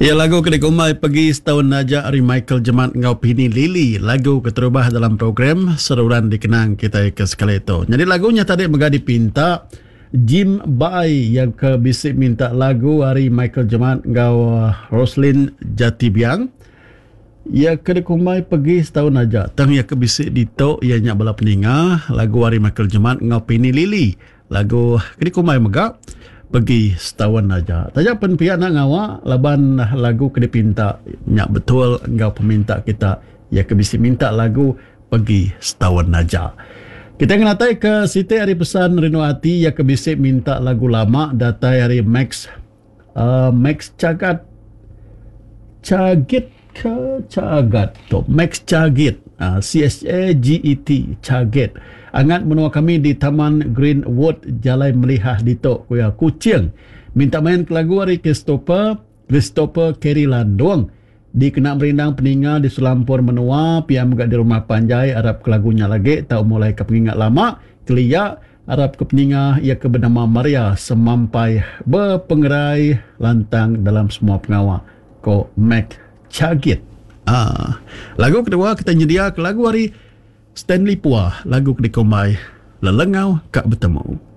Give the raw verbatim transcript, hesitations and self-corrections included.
Ya, lagu Kedikumai Pergi Setahun Naja dari Michael Jemat Ngau Pini Lili. Lagu keterubah dalam program Seruran Dikenang kita ke sekali itu. Jadi lagunya tadi mega dipinta Jim Bai yang ke bisik minta lagu hari Michael Jemat Ngau Roslyn Jatibiang. Ya Kedikumai Pergi Setahun Naja. Tang ya ke bisik dito ia nyak bala peninga lagu hari Michael Jemat Ngau Pini Lili. Lagu Kedikumai mega Pergi Setahun Naja. Tajak pen pihak nak ngawa laban lagu kena pinta nyak betul engkau peminta kita ya kebisi minta lagu Pergi Setahun Naja. Kita kena tai ke Siti hari pesan Rinuati ya kebisi minta lagu lama datai hari Max uh, Max Cagat Cagit ke Cagat tu Max Cagit uh, C S A G E T Cagit. Angat menua kami di Taman Greenwood Jalai Melihah Dito Kuya Kucing. Minta main ke lagu hari Christopher Christopher Kerry Landong. Di kena merindang peninga di Sulampur menua piam gak di rumah Panjai Arab ke lagunya lagi tau mulai ke pengingat lama kelia Arab ke peninga ia ke bernama Maria semampai berpengerai lantang dalam semua pengawa ko Mac Cagit. Ah, lagu kedua kita nyedia ke lagu hari Stanley Puah, lagu Kedikumai Lelengau Kak Bertemu.